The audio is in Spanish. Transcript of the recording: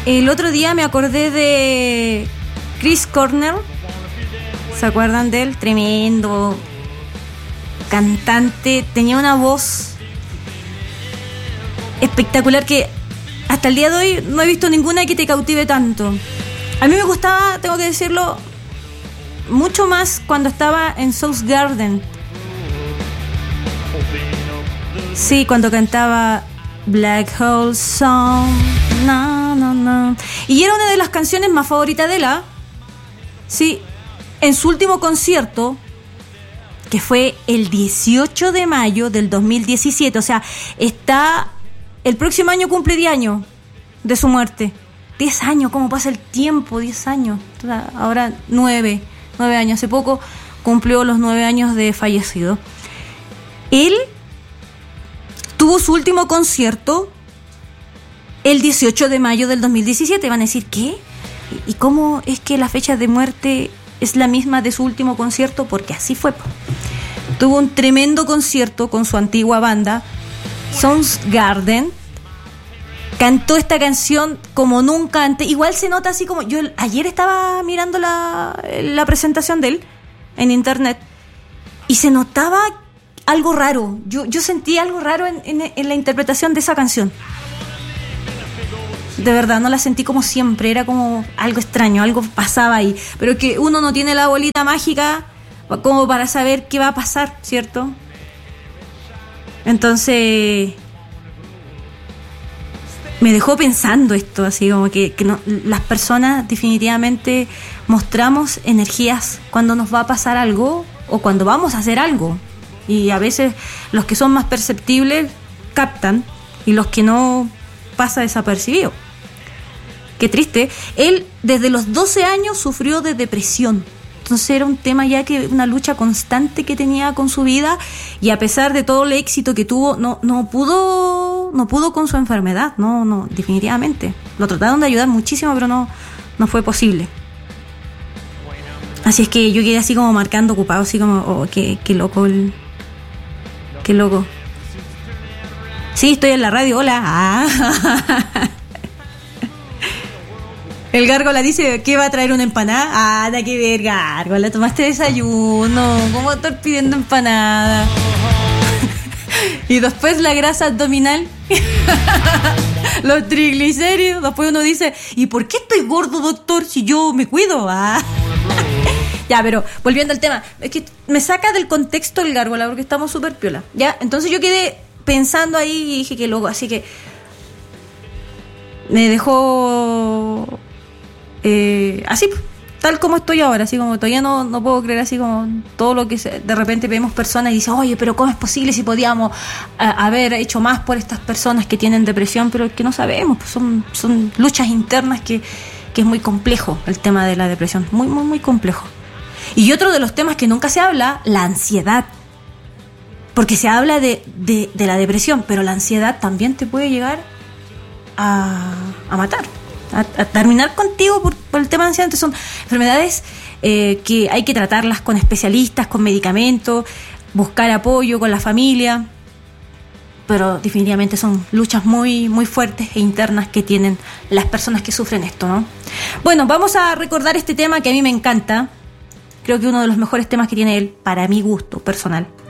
El otro día me acordé de Chris Cornell. ¿Se acuerdan de él? Tremendo cantante. Tenía una voz espectacular que hasta el día de hoy no he visto ninguna que te cautive tanto. A mí me gustaba, tengo que decirlo, mucho más cuando estaba en Soundgarden. Sí, cuando cantaba Black Hole Song. No, no, no. Y era una de las canciones más favoritas de la. Sí, en su último concierto, que fue el 18 de mayo del 2017. O sea, el próximo año cumple 10 años de su muerte. 10 años, ¿cómo pasa el tiempo? 10 años. Ahora 9 años. Hace poco cumplió los 9 años de fallecido. Él tuvo su último concierto el 18 de mayo del 2017. Van a decir, ¿qué? ¿Y cómo es que la fecha de muerte es la misma de su último concierto? Porque así fue. Tuvo un tremendo concierto con su antigua banda, Soundgarden. Cantó esta canción como nunca antes. Igual se nota así como... Yo ayer estaba mirando la presentación de él en internet y se notaba algo raro. Yo sentí algo raro en la interpretación de esa canción. De verdad, no la sentí como siempre. Era como algo extraño, algo pasaba ahí. Pero que uno no tiene la bolita mágica como para saber qué va a pasar, ¿cierto? Entonces me dejó pensando esto, así como que no, las personas definitivamente mostramos energías cuando nos va a pasar algo o cuando vamos a hacer algo. Y a veces los que son más perceptibles captan y los que no pasa desapercibido. Qué triste. Él desde los 12 años sufrió de depresión. Entonces era un tema ya que una lucha constante que tenía con su vida, y a pesar de todo el éxito que tuvo, no pudo con su enfermedad. No, definitivamente. Lo trataron de ayudar muchísimo, pero no fue posible. Así es que yo quedé así como marcando ocupado, así como, qué loco qué loco. Sí, estoy en la radio, hola. El Gárgola dice que va a traer una empanada. Nada que ver, Gárgola, tomaste desayuno. ¿Cómo estar pidiendo empanada? Y después la grasa abdominal, los triglicéridos. Después uno dice, ¿y por qué estoy gordo, doctor, si yo me cuido? Ya, pero volviendo al tema, es que me saca del contexto el Gárgola porque estamos súper piola. Ya, entonces yo quedé pensando ahí y dije que loco, así que me dejó así, tal como estoy ahora, así como todavía no puedo creer, así como todo lo que de repente vemos personas y dicen, oye, pero ¿cómo es posible si podíamos haber hecho más por estas personas que tienen depresión? Pero es que no sabemos, pues son luchas internas que es muy complejo el tema de la depresión, muy, muy, muy complejo. Y otro de los temas que nunca se habla, la ansiedad. Porque se habla de la depresión, pero la ansiedad también te puede llegar a matar, a terminar contigo por el tema de ansiedad. Entonces son enfermedades que hay que tratarlas con especialistas, con medicamentos, buscar apoyo con la familia, pero definitivamente son luchas muy, muy fuertes e internas que tienen las personas que sufren esto, ¿no? Bueno, vamos a recordar este tema que a mí me encanta. Creo que uno de los mejores temas que tiene él, para mi gusto personal.